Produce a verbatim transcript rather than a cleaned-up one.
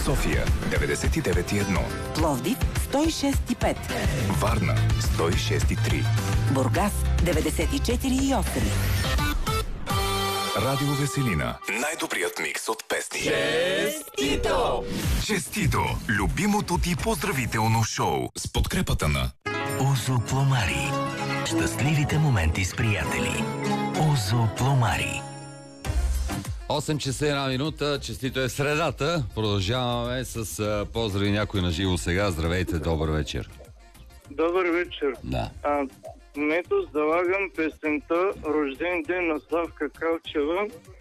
София деветдесет и девет и едно, Пловдив сто и шест и пет, Варна сто и шест и три, Бургас деветдесет и четири и осем. Радио Веселина. Най-добрият микс от песни. Честито! Честито! Любимото ти поздравително шоу с подкрепата на Озо Пломари. Щастливите моменти с приятели. Озо Пломари. осем часа една минута, честито е средата. Продължаваме с а, поздрави някой на живо сега. Здравейте, добър вечер. Добър вечер. Да. А, ето залагам песента "Рожден ден" на Славка Калчева